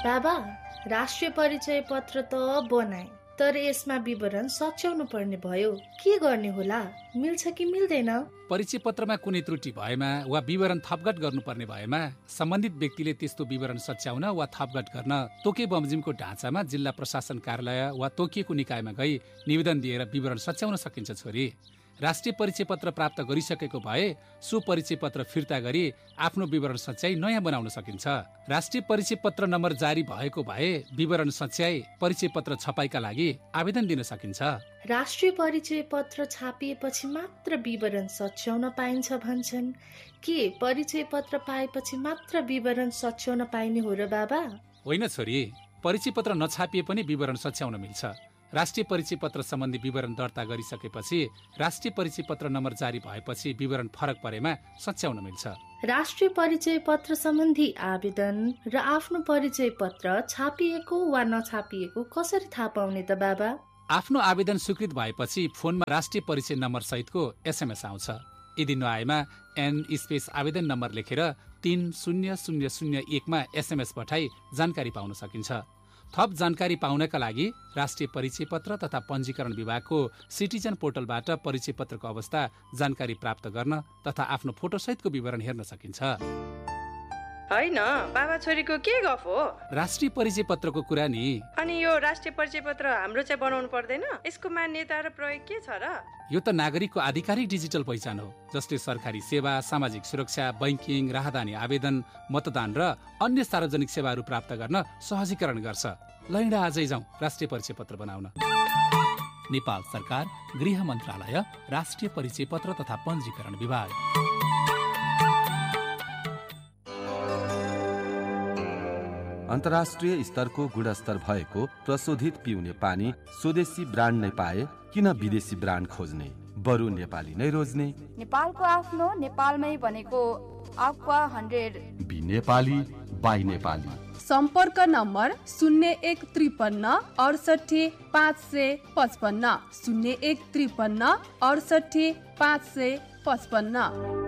बाबा, राष्ट्रिय परिचय पत्र त बनाए, तर यसमा विवरण सच्याउनु पर्ने भयो। के गर्ने होला? मिल्छ कि मिल्दैन? परिचय पत्रमा कुनै त्रुटि भएमा वा विवरण थपघट गर्नुपर्ने भएमा सम्बन्धित व्यक्तिले त्यस्तो विवरण सच्याउन वा थपघट गर्न तोके बमोजिमको ढाँचामा जिल्ला प्रशासन कार्यालय वा तोकिएको निकायमा गई निवेदन दिएर विवरण सच्याउन सकिन्छ छोरी। राष्ट्रिय परिचय पत्र प्राप्त गरिसकेको भए सो परिचय पत्र फिर्ता गरी आफ्नो विवरण सच्याई नयाँ बनाउन सकिन्छ। राष्ट्रिय परिचय पत्र नम्बर जारी भएको भए विवरण सच्याई परिचय पत्र छपाईका लागि आवेदन दिन सकिन्छ। राष्ट्रिय परिचय पत्र छापिएपछि मात्र विवरण सच्याउन पाइन्छ भन्छन्। के परिचय पत्र पाएपछि मात्र विवरण सच्याउन पाइने हो र बाबा? होइन छोरी, परिचय पत्र नछापिए पनि विवरण सच्याउन मिल्छ। राष्ट्रिय परिचय पत्र सम्बन्धी विवरण दर्ता गरिसकेपछि राष्ट्रिय परिचय पत्र नम्बर जारी भएपछि विवरण फरक परेमा सच्याउन मिल्छ। राष्ट्रिय परिचय पत्र सम्बन्धी आवेदन र आफ्नो परिचय पत्र छापिएको वा नछापिएको कसरी थाहा पाउने त बाबा? आफ्नो आवेदन स्वीकृत भएपछि फोनमा राष्ट्रिय परिचय नम्बर सहितको SMS आउँछ। यदि नआएमा N आवेदन नम्बर लेखेर 30001 मा SMS पठाई जानकारी पाउन सकिन्छ। थप जानकारी पाउनका लागि राष्ट्रिय परिचय पत्र तथा पञ्जीकरण विभागको सिटिजन पोर्टलबाट परिचय पत्रको अवस्था जानकारी प्राप्त गर्न तथा आफ्नो फोटो सहितको विवरण हेर्न सकिन्छ। हैन, बाबा छोरीको के गफ हो? राष्ट्रिय परिचय पत्रको कुरा नि। अनि यो राष्ट्रिय परिचय पत्र हाम्रो चाहिँ बनाउनु पर्दैन? यसको मान्यता र प्रयोग के छ र? यो त नागरिकको आधिकारिक डिजिटल पहिचान हो, जसले सरकारी सेवा, सामाजिक सुरक्षा, बैंकिङ, राहदानी आवेदन, मतदान र अन्य सार्वजनिक सेवाहरू प्राप्त गर्न सहजीकरण गर्छ। लैडा आजै जाउँ राष्ट्रिय परिचय पत्र बनाउन। नेपाल सरकार, गृह मन्त्रालय, राष्ट्रिय परिचय पत्र तथा पञ्जीकरण विभाग। अन्तर्राष्ट्रिय स्तरको गुणस्तर भएको प्रशोधित पिउने पानी स्वदेशी ब्रान्ड नै पाए किन विदेशी ब्रान्ड खोज्ने? बरु नेपाली नै रोज्ने। नेपालको आफ्नो, नेपालमै बनेको aqua 100 be Nepali by Nepali. सम्पर्क नम्बर 0153 68 555 0153 68 555।